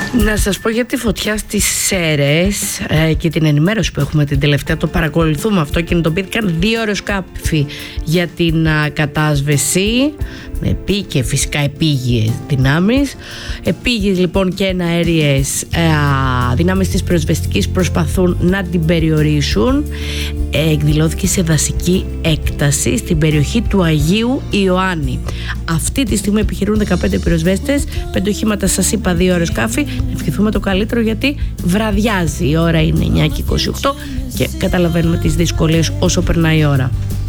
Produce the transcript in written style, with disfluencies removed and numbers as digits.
Να σας πω για τη φωτιά στις Σέρρες και την ενημέρωση που έχουμε την τελευταία. Το παρακολουθούμε αυτό. Κινητοποιήθηκαν 2 αεροσκάφη για την κατάσβεση και φυσικά επίγειες δυνάμεις. Επίγειες λοιπόν και εναέριες δυνάμεις της πυροσβεστικής προσπαθούν να την περιορίσουν. Εκδηλώθηκε σε δασική έκταση στην περιοχή του Αγίου Ιωάννη. Αυτή τη στιγμή επιχειρούν 15 πυροσβέστες, 5 οχήματα, σας είπα, 2 αεροσκάφη. Να ευχηθούμε το καλύτερο, γιατί βραδιάζει. Η ώρα είναι 9:28 και καταλαβαίνουμε τις δυσκολίες όσο περνάει η ώρα.